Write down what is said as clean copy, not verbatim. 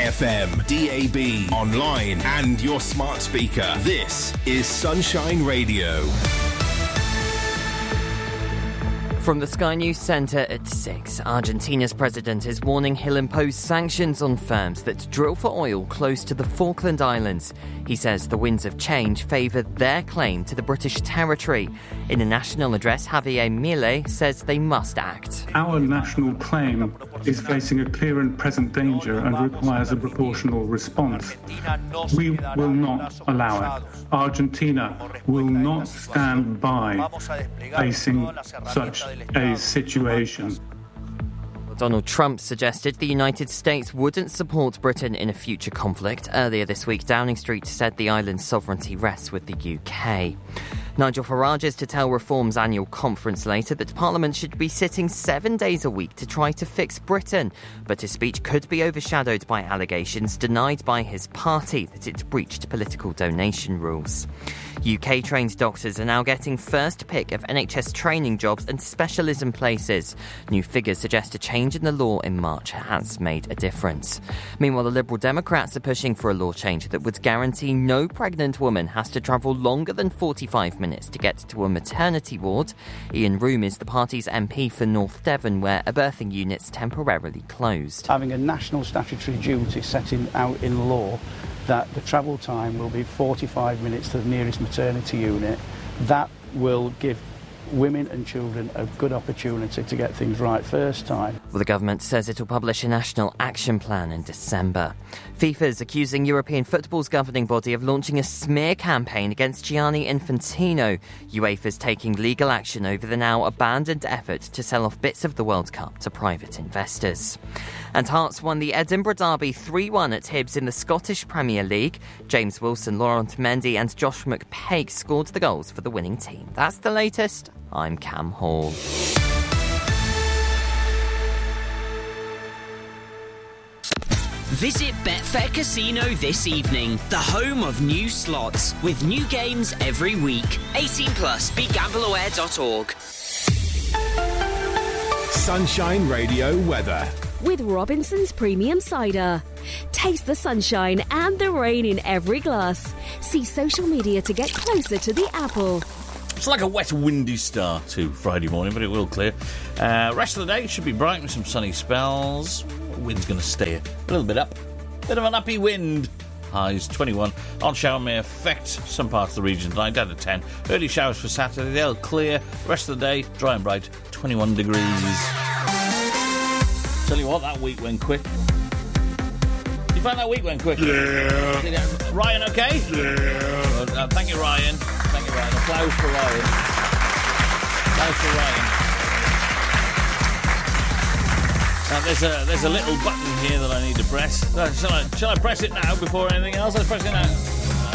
FM, DAB, online and your smart speaker. This is Sunshine Radio. From the Sky News Centre at 6, Argentina's president is warning he'll impose sanctions on firms that drill for oil close to the Falkland Islands. He says the winds of change favour their claim to the British territory. In a national address, Javier Milei says they must act. Our national claim is facing a clear and present danger and requires a proportional response. We will not allow it. Argentina will not stand by facing such a situation. Donald Trump suggested the United States wouldn't support Britain in a future conflict. Earlier this week, Downing Street said the island's sovereignty rests with the UK. Nigel Farage is to tell Reform's annual conference later that Parliament should be sitting 7 days a week to try to fix Britain. But his speech could be overshadowed by allegations denied by his party that it breached political donation rules. UK-trained doctors are now getting first pick of NHS training jobs and specialism places. New figures suggest a change in the law in March has made a difference. Meanwhile, the Liberal Democrats are pushing for a law change that would guarantee no pregnant woman has to travel longer than 45 minutes to get to a maternity ward. Ian Room is the party's MP for North Devon, where a birthing unit's temporarily closed. Having a national statutory duty setting out in law that the travel time will be 45 minutes to the nearest maternity unit, that will give women and children a good opportunity to get things right first time. Well, the government says it will publish a national action plan in December. FIFA's accusing European football's governing body of launching a smear campaign against Gianni Infantino. UEFA's taking legal action over the now abandoned effort to sell off bits of the World Cup to private investors. And Hearts won the Edinburgh Derby 3-1 at Hibs in the Scottish Premier League. James Wilson, Laurent Mendy and Josh McPake scored the goals for the winning team. That's the latest. I'm Cam Hall. Visit Betfair Casino this evening, the home of new slots, with new games every week. 18 plus, begambleaware.org. Sunshine Radio weather. With Robinson's Premium Cider. Taste the sunshine and the rain in every glass. See social media to get closer to the apple. It's like a wet, windy start to Friday morning, but it will clear. Rest of the day should be bright with some sunny spells. Wind's going to stay a little bit up. Bit of an uppy wind. Highs 21. On shower may affect some parts of the region tonight, down to 10. Early showers for Saturday, they'll clear. Rest of the day, dry and bright, 21 degrees. Tell you what, that week went quick. You find that week went quick? Yeah. Ryan, okay? Yeah. Well, thank you, Ryan. Thank you, Ryan. Applause for Ryan. Applause for Ryan. Now, there's a little button here that I need to press. Shall I press it now before anything else? Let's press it now.